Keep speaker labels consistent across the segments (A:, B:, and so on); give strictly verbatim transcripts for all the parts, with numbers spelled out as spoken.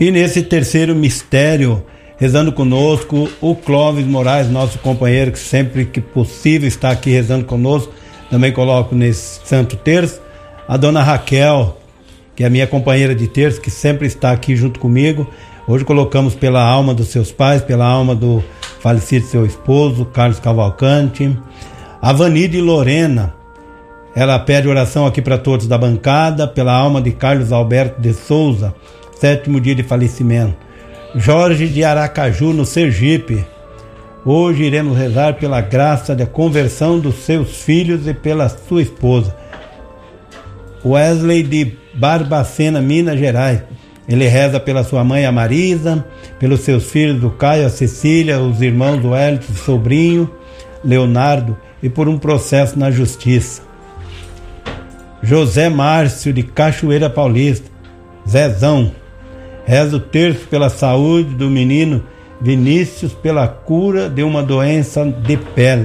A: E nesse terceiro mistério, rezando conosco, o Clóvis Moraes, nosso companheiro, que sempre que possível está aqui rezando conosco. Também coloco nesse Santo Terço a dona Raquel, que é a minha companheira de terço, que sempre está aqui junto comigo. Hoje colocamos pela alma dos seus pais, pela alma do falecido seu esposo, Carlos Cavalcante. A Vanide Lorena, ela pede oração aqui para todos da bancada, pela alma de Carlos Alberto de Souza, sétimo dia de falecimento. Jorge de Aracaju, no Sergipe. Hoje iremos rezar pela graça da conversão dos seus filhos e pela sua esposa. Wesley de Barbacena, Minas Gerais. Ele reza pela sua mãe, a Marisa, pelos seus filhos, o Caio, a Cecília, os irmãos do Hélio, o sobrinho, Leonardo, e por um processo na justiça. José Márcio, de Cachoeira Paulista. Zezão. Reza o terço pela saúde do menino Vinícius, pela cura de uma doença de pele.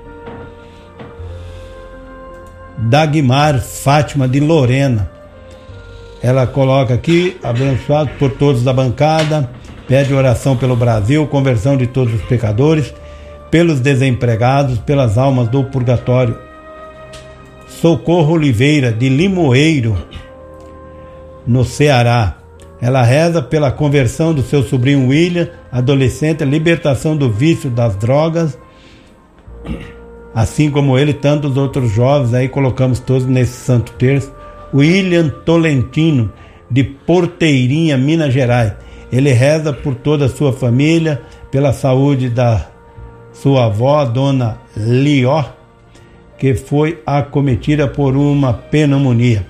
A: Dagmar Fátima de Lorena. Ela coloca aqui, abençoado por todos da bancada, pede oração pelo Brasil, conversão de todos os pecadores, pelos desempregados, pelas almas do purgatório. Socorro Oliveira, de Limoeiro, no Ceará. Ela reza pela conversão do seu sobrinho William, adolescente, a libertação do vício das drogas, assim como ele, tantos outros jovens, aí colocamos todos nesse Santo Terço. William Tolentino, de Porteirinha, Minas Gerais. Ele reza por toda a sua família, pela saúde da sua avó, a dona Lió, que foi acometida por uma pneumonia.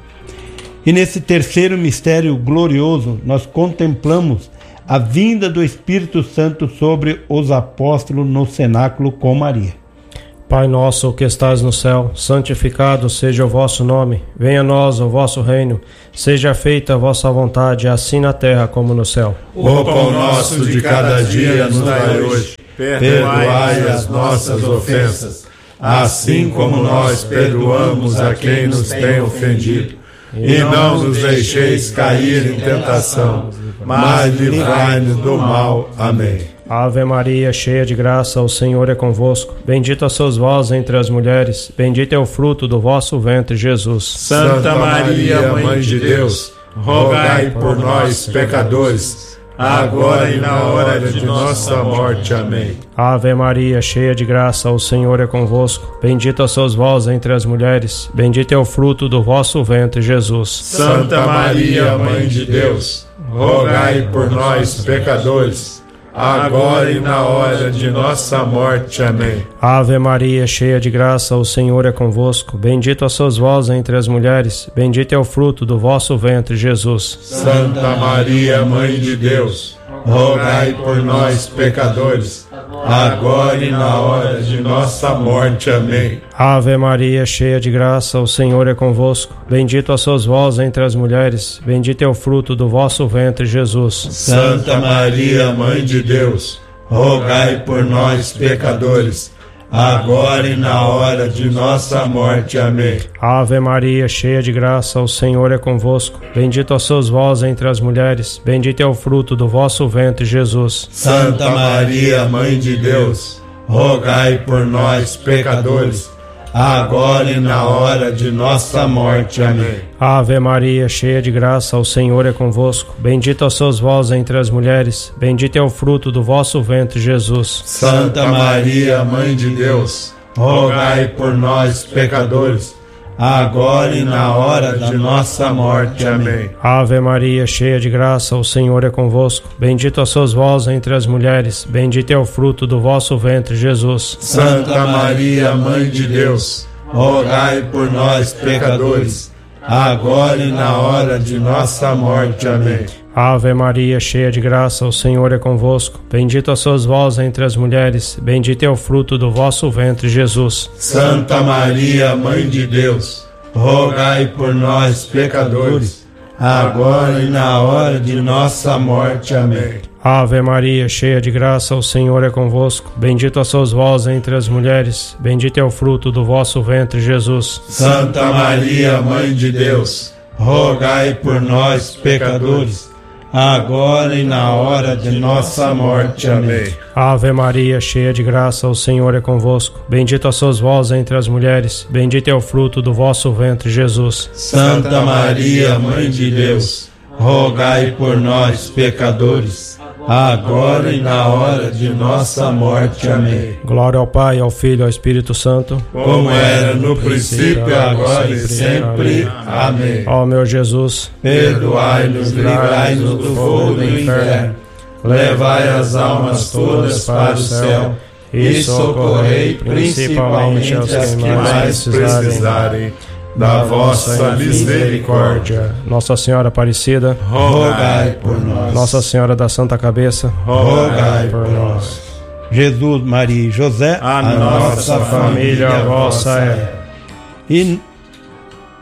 A: E nesse terceiro mistério glorioso, nós contemplamos a vinda do Espírito Santo sobre os apóstolos no cenáculo com Maria.
B: Pai nosso que estás no céu, santificado seja o vosso nome. Venha a nós o vosso reino. Seja feita a vossa vontade, assim na terra como no céu.
C: O pão nosso de cada dia nos dai hoje. Perdoai as nossas ofensas, assim como nós perdoamos a quem nos tem ofendido. E não nos deixeis cair em tentação, mas livrai-nos do mal. Amém.
B: Ave Maria, cheia de graça, o Senhor é convosco. Bendita sois vós entre as mulheres, bendito é o fruto do vosso ventre, Jesus.
C: Santa Maria, Mãe de Deus, rogai por nós, pecadores, agora e na hora de nossa morte. Amém.
B: Ave Maria, cheia de graça, o Senhor é convosco. Bendita sois vós entre as mulheres, bendito é o fruto do vosso ventre, Jesus.
C: Santa Maria, Mãe de Deus, rogai por nós, pecadores, agora e na hora de nossa morte. Amém.
B: Ave Maria, cheia de graça, o Senhor é convosco. Bendita sois vós entre as mulheres, bendito é o fruto do vosso ventre, Jesus.
C: Santa Maria, Mãe de Deus, rogai por nós, pecadores, agora e na hora de nossa morte. Amém.
B: Ave Maria, cheia de graça, o Senhor é convosco. Bendita sois vós entre as mulheres, bendito é o fruto do vosso ventre, Jesus.
C: Santa Maria, Mãe de Deus, rogai por nós, pecadores, agora e na hora de nossa morte. Amém.
B: Ave Maria, cheia de graça, o Senhor é convosco. Bendita sois vós entre as mulheres, bendito é o fruto do vosso ventre, Jesus.
C: Santa Maria, Mãe de Deus, rogai por nós, pecadores, agora e na hora de nossa morte. Amém.
B: Ave Maria, cheia de graça, o Senhor é convosco. Bendita sois vós entre as mulheres, bendito é o fruto do vosso ventre, Jesus.
C: Santa Maria, Mãe de Deus, rogai por nós, pecadores, agora e na hora de nossa morte. Amém.
B: Ave Maria, cheia de graça, o Senhor é convosco. Bendita sois vós entre as mulheres, bendito é o fruto do vosso ventre, Jesus.
C: Santa Maria, Mãe de Deus, rogai por nós, pecadores, agora e na hora de nossa morte. Amém.
B: Ave Maria, cheia de graça, o Senhor é convosco. Bendita sois vós entre as mulheres, bendito é o fruto do vosso ventre, Jesus.
C: Santa Maria, Mãe de Deus, rogai por nós, pecadores, agora e na hora de nossa morte. Amém.
B: Ave Maria, cheia de graça, o Senhor é convosco. Bendita sois vós entre as mulheres, bendito é o fruto do vosso ventre, Jesus.
C: Santa Maria, Mãe de Deus, rogai por nós, pecadores, agora e na hora de nossa morte. Amém.
B: Ave Maria, cheia de graça, o Senhor é convosco. Bendita sois vós entre as mulheres, bendito é o fruto do vosso ventre, Jesus.
C: Santa Maria, Mãe de Deus, rogai por nós, pecadores, agora e na hora de nossa morte. Amém.
B: Glória ao Pai, ao Filho e ao Espírito Santo,
C: como era no princípio, agora e sempre. Amém.
B: Ó meu Jesus,
C: perdoai-nos, livrai-nos do fogo do inferno, levai as almas todas para o céu e socorrei principalmente aos que mais precisarem da vossa misericórdia.
B: Nossa Senhora Aparecida,
C: rogai por nós.
B: Nossa Senhora da Santa Cabeça,
C: rogai por nós.
A: Jesus, Maria e José,
C: a, a nossa família, família vossa é.
A: E